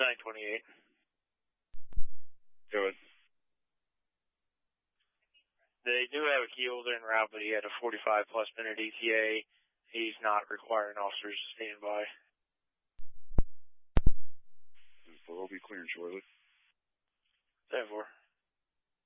928. Go ahead. They do have a key holder en route, but he had a 45-plus minute ETA. He's not requiring officers to stand by. We'll be clearing shortly. 10-4.